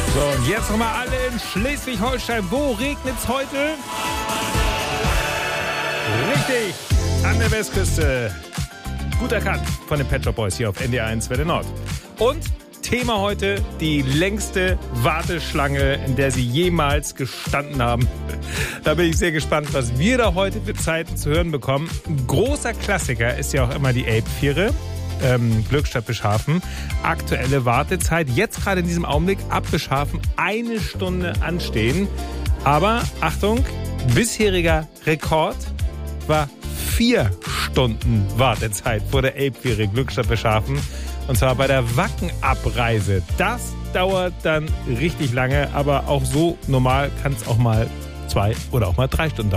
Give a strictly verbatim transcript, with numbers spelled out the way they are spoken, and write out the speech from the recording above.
So, und jetzt nochmal alle in Schleswig-Holstein. Wo regnet es heute? Richtig, an der Westküste. Gut erkannt von den Pet Shop Boys hier auf N D R eins Welle Nord. Und Thema heute, die längste Warteschlange, in der Sie jemals gestanden haben. Da bin ich sehr gespannt, was wir da heute für Zeiten zu hören bekommen. Ein großer Klassiker ist ja auch immer die Elbviere. Ähm, Glückstadt Bischhafen. Aktuelle Wartezeit, jetzt gerade in diesem Augenblick ab Bischhafen eine Stunde anstehen. Aber Achtung, bisheriger Rekord war vier Stunden Wartezeit vor der Elbviere Glückstadt Bischhafen. Und zwar bei der Wackenabreise. Das dauert dann richtig lange, aber auch so normal kann es auch mal zwei oder auch mal drei Stunden dauern.